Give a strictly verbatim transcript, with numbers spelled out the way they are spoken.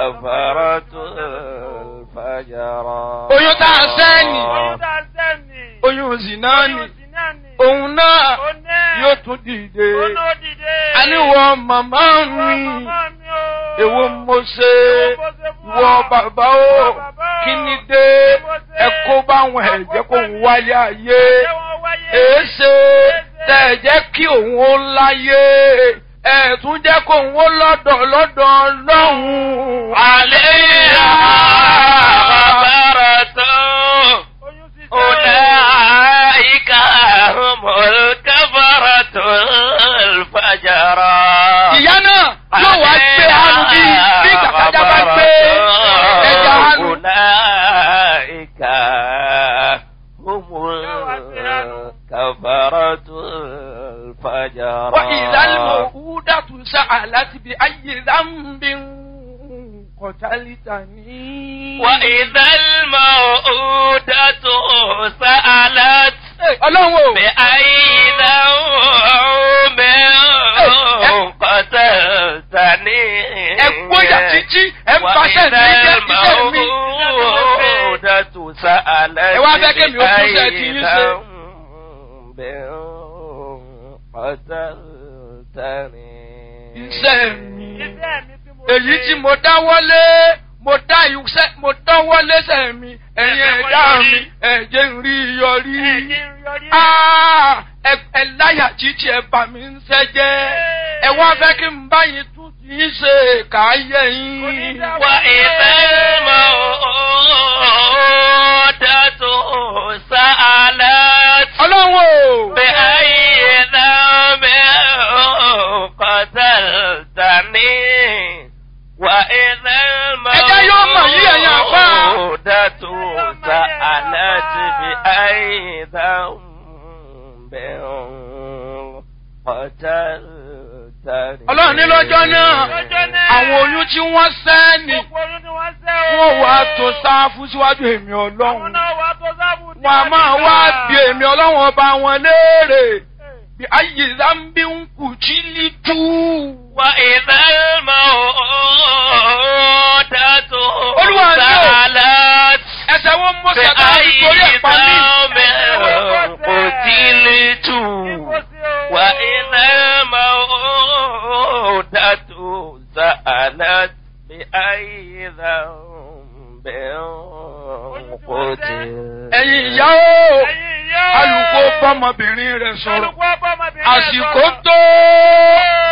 كفرت الفجرا. oyún tá a sẹ́ni oyún zina ni òun náà yóò tún dìde. àníwọ̀ màmá mi èwo mo ṣe ìwọ bàbá o kí ni dé ẹ kó báwọn ẹ̀jẹ̀ kó ń wáyé ayé èéṣe tẹ̀ ẹ̀ jẹ́ kí òun ó láyé ẹ̀ tún jẹ́ kó òun ó lọ́dọ̀ lọ́dọ̀ lọ́hùn-ún. àlẹ́ yà bàbára tán ọ̀nà ìka mọ̀lùkàbàrà tó fàjàrà. ìyá náà yóò wá gbé hanu bí bí kàkàjà bá gbé ẹja hanu. ọ̀nà ìka mọ̀lùkàbàrà tó fàjàrà. wà ìlànà òwúdàtú sa'alat bí ayé dánbin قتلتني وإذا الموءودة سألت بأي ذنب قتلتني وإذا الموءودة سألت بأي ذنب قتلتني. èyí tí mo dáwọ́lé mo dá ìṣe mo dáwọ́lé sẹ́mi ẹ̀yin ẹ̀dá mi ẹ̀jẹ̀ ń rí yọrí. ẹ láyà títí ẹ bà mí ń ṣẹ́jẹ́ ẹ wá fẹ́ kí n bá yín tún ti ń ṣe káyé yín. wà ìfẹ́ mọ́ dàtò sàálẹ̀. ọlọ́run o. bẹ́ ayé náà bẹ́ qataltani. وإذا الموءودة سألت بأي ذنب قتلتني. ọlọ́run ní lọ́jọ́ náà àwọn oyún tí wọ́n sẹ́ ni wọ́n wá tó sáfù síwájú èmi ọlọ́run wọ́n a máa wá bí èmi ọlọ́run ọba wọn léèrè bí ayé zambi ń kù jí lítú. وإذا الموءودة سألت بأي ذنب قتلت. وإذا الموءودة سألت بأي ذنب قتلت. ẹ̀yin ìyá o alùpùpù ọmọbìnrin rẹ̀ sọ̀rọ̀ àsìkò tó.